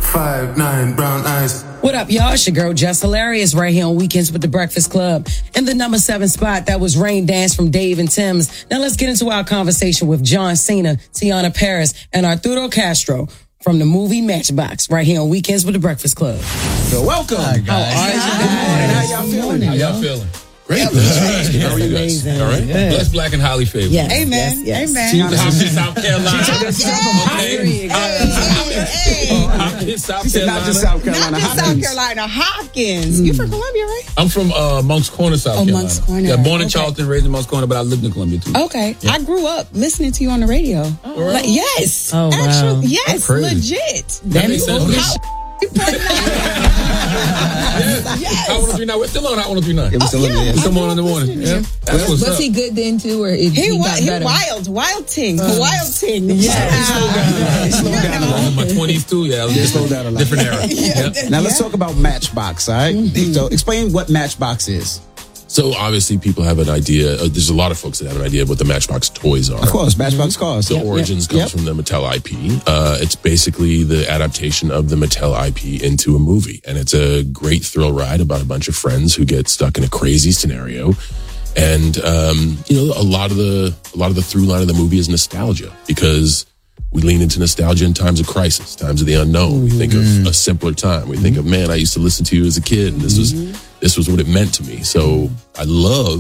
5'9", brown eyes. What up, y'all? It's your girl, Jess Hilarious, right here on Weekends with the Breakfast Club. In the number 7 spot, that was Rain Dance from Dave and Tim's. Now let's get into our conversation with John Cena, Tiana Paris, and Arturo Castro from the movie Matchbox, right here on Weekends with the Breakfast Club. So welcome. Hi, guys. How y'all feeling? How y'all feeling? Great. How are you guys? Amazing. All right. Good. Blessed, black, and highly favored. Yes. Amen. Yes. Amen. Hopkins, South Carolina. Hopkins, South She said not just South Carolina. Not just South Carolina. Hopkins. You from Columbia, right? I'm from Moncks Corner, South Carolina. Moncks Corner. Yeah, born in Okay. Charleston, raised in Moncks Corner, but I lived in Columbia too. Okay. Yeah. I grew up listening to you on the radio. Really? Like, yes. Oh, wow. Actually, That's yes. crazy. Legit. That makes sense. Yes. Hot 103.9. We're still on Hot 103.9. It was still in there. We come on in the morning. Yeah. That's what's Was up. he good then too, or he He got better? wild ting. Wild ting. He slowed down a I was in lot. my 20s too. Yeah, I was Slowed down a lot. different era. Yeah. Now let's talk about Matchbox, all right? So explain what Matchbox is. So obviously people have an idea. There's a lot of folks that have an idea of what the Matchbox toys are. Of course, Matchbox cars. The origins comes from the Mattel IP. It's basically the adaptation of the Mattel IP into a movie. And it's a great thrill ride about a bunch of friends who get stuck in a crazy scenario. And, a lot of the through line of the movie is nostalgia, because we lean into nostalgia in times of crisis, times of the unknown. We think of a simpler time. We think of, man, I used to listen to you as a kid, and this was what it meant to me. So I love